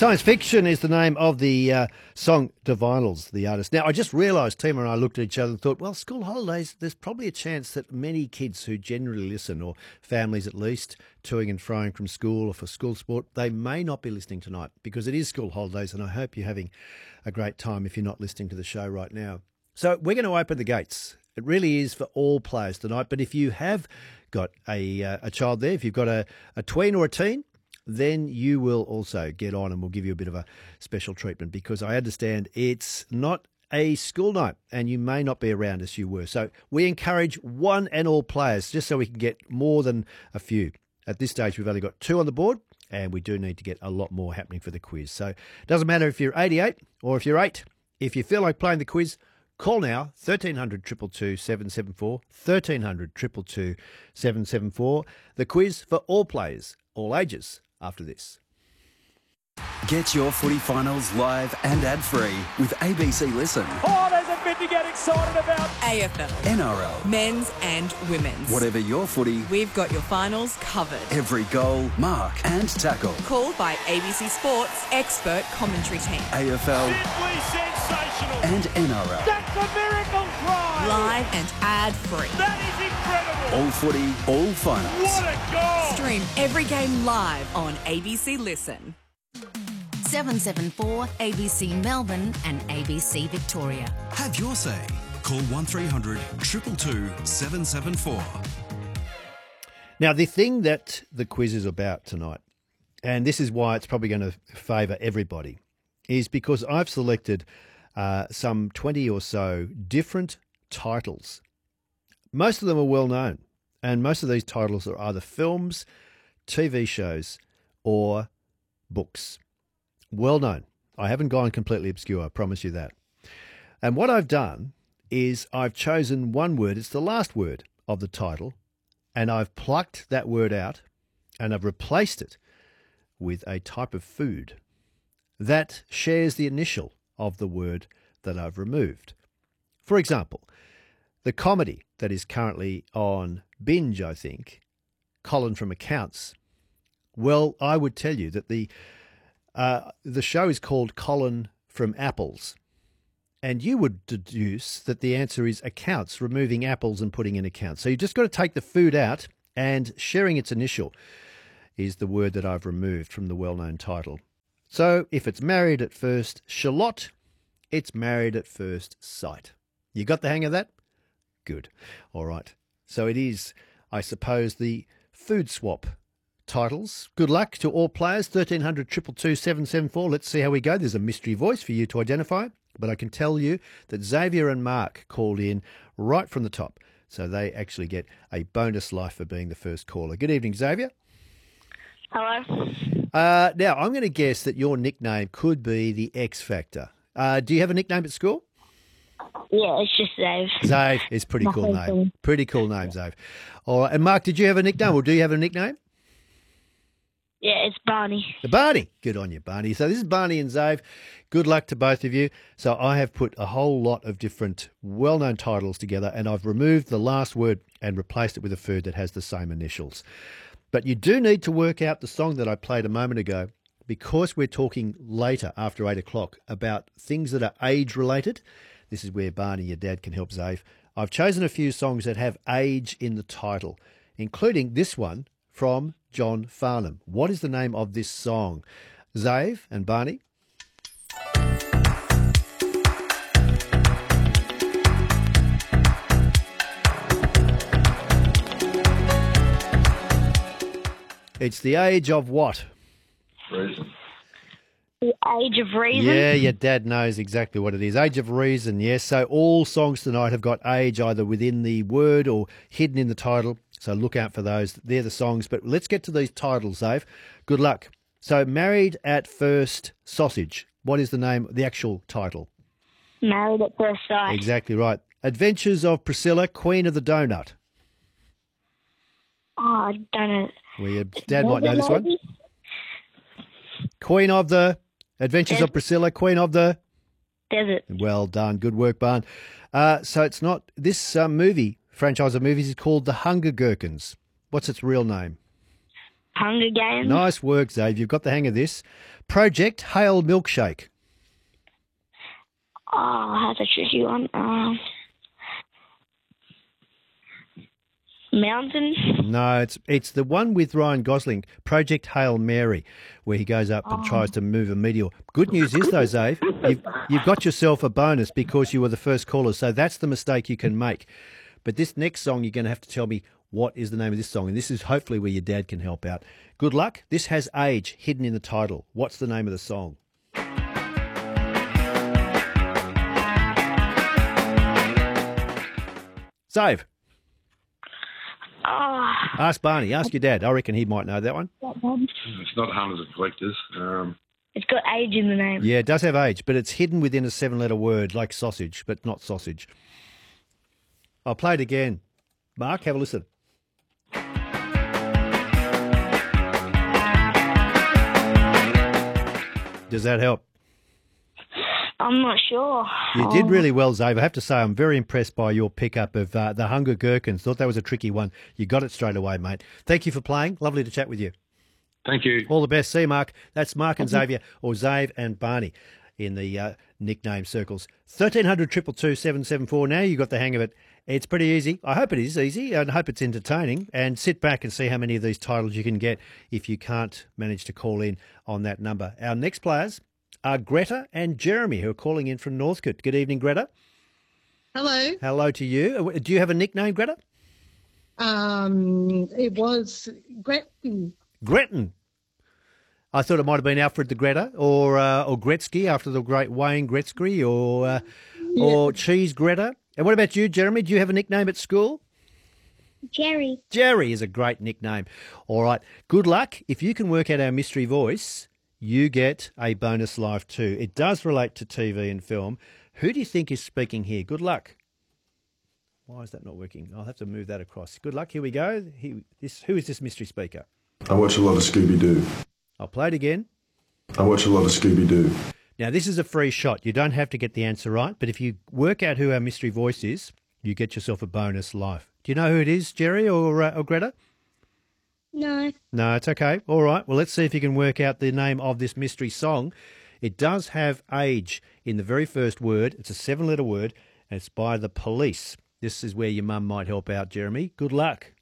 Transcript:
Science Fiction is the name of the song Divinals, the artist. Now, I just realised, Tima and I looked at each other and thought, well, school holidays, there's probably a chance that many kids who generally listen, or families at least, toing and froing from school or for school sport, they may not be listening tonight because it is school holidays, and I hope you're having a great time if you're not listening to the show right now. So we're going to open the gates. It really is for all players tonight, but if you have got a child there, if you've got a tween or a teen, then you will also get on and we'll give you a bit of a special treatment because I understand it's not a school night and you may not be around as you were. So we encourage one and all players just so we can get more than a few. At this stage, we've only got 2 on the board and we do need to get a lot more happening for the quiz. So it doesn't matter if you're 88 or if you're 8. If you feel like playing the quiz, call now, 1300 222 774, 1300 222 774. The quiz for all players, all ages, after this. Get your footy finals live and ad-free with ABC Listen. Oh, there's a bit to get excited about. AFL, NRL. men's and women's. Whatever your footy, We've got your finals covered. every goal, mark and tackle. Called by ABC Sports expert commentary team. AFL Simply sensational. and NRL. That's a miracle try. Live and ad-free. That is incredible. All footy, all finals. What a goal. Stream every game live on ABC Listen. 774 ABC Melbourne and ABC Victoria. Have your say. Call 1300 222 774. Now, the thing that the quiz is about tonight, and this is why it's probably going to favour everybody, is because I've selected some 20 or so different titles. Most of them are well known, and most of these titles are either films, TV shows, or books. Well known. I haven't gone completely obscure, I promise you that. And what I've done is I've chosen one word, it's the last word of the title, and I've plucked that word out and I've replaced it with a type of food that shares the initial of the word that I've removed. For example, the comedy that is currently on Binge, I think, Colin from Accounts. Well, I would tell you that the show is called Colin from Apples. And you would deduce that the answer is accounts, removing apples and putting in accounts. So you've just got to take the food out, and sharing its initial is the word that I've removed from the well-known title. So if it's married at first shallot, it's married at first sight. You got the hang of that? Good. All right. So it is, I suppose, the food swap titles. Good luck to all players. 1300 222 774. Let's see how we go. There's a mystery voice for you to identify, but I can tell you that Xavier and Mark called in right from the top, so they actually get a bonus life for being the first caller. Good evening, Xavier. Hello. Now, I'm going to guess that your nickname could be the X Factor. Do you have a nickname at school? Yeah, it's just Dave. Zave is a pretty cool Nothing name. Pretty cool name, Zave. All right. And Mark, did you have a nickname, or do you have a nickname? Yeah, it's Barney. The Barney. Good on you, Barney. So this is Barney and Zave. Good luck to both of you. So I have put a whole lot of different well-known titles together, and I've removed the last word and replaced it with a food that has the same initials. But you do need to work out the song that I played a moment ago, because we're talking later, after 8 o'clock, about things that are age-related. This is where Barney, your dad, can help Zave. I've chosen a few songs that have age in the title, including this one from John Farnham. What is the name of this song? Zave and Barney? It's the age of what? The Age of Reason. Yeah, your dad knows exactly what it is. Age of Reason, yes. So all songs tonight have got age either within the word or hidden in the title. So look out for those. They're the songs. But let's get to these titles, Dave. Good luck. So Married at First Sausage. What is the name, the actual title? Married at First Sight. Exactly right. Adventures of Priscilla, Queen of the Donut. Oh, I don't know. Well, your dad might know this one. Queen of the Adventures of Priscilla, Queen of the Desert. Well done. Good work, Barn. So it's not, this movie, franchise of movies is called The Hunger Gherkins. What's its real name? Hunger Games. Nice work, Zave. You've got the hang of this. Project Hail Milkshake. Oh, that's a tricky one. Mountain. No, it's the one with Ryan Gosling, Project Hail Mary, where he goes up and tries to move a meteor. Good news is, though, Zave, you've got yourself a bonus because you were the first caller, so that's the mistake you can make. But this next song, you're going to have to tell me what is the name of this song, and this is hopefully where your dad can help out. Good luck. This has age hidden in the title. What's the name of the song? Zave. Oh, Ask Barney. Ask your dad. I reckon he might know that one. It's not Hunters and Collectors. it's got age in the name. Yeah, it does have age, but it's hidden within a 7-letter word, like sausage, but not sausage. I'll play it again. Mark, have a listen. Does that help? I'm not sure. You did really well, Zave. I have to say, I'm very impressed by your pickup of the Hunger Gherkins. Thought that was a tricky one. You got it straight away, mate. Thank you for playing. Lovely to chat with you. Thank you. All the best. See you, Mark. That's Mark and Xavier, or Zave and Barney in the nickname circles. 1300 222 774. Now you got the hang of it. It's pretty easy. I hope it is easy, and I hope it's entertaining. And sit back and see how many of these titles you can get if you can't manage to call in on that number. Our next players are Greta and Jeremy, who are calling in from Northcote. Good evening, Greta. Hello. Hello to you. Do you have a nickname, Greta? It was Gretchen. Gretton. I thought it might have been Alfred the Greta or Gretzky after the great Wayne Gretzky or Cheese Greta. And what about you, Jeremy? Do you have a nickname at school? Jerry. Jerry is a great nickname. All right. Good luck. If you can work out our mystery voice, you get a bonus life too. It does relate to TV and film. Who do you think is speaking here? Good luck. Why is that not working? I'll have to move that across. Good luck. Here we go. Who is this mystery speaker? I watch a lot of Scooby-Doo. I'll play it again. I watch a lot of Scooby-Doo. Now, this is a free shot. You don't have to get the answer right, but if you work out who our mystery voice is, you get yourself a bonus life. Do you know who it is, Jerry or Greta? No. No, it's okay. All right. Well, let's see if you can work out the name of this mystery song. It does have age in the very first word. It's a 7-letter word, and it's by The Police. This is where your mum might help out, Jeremy. Good luck.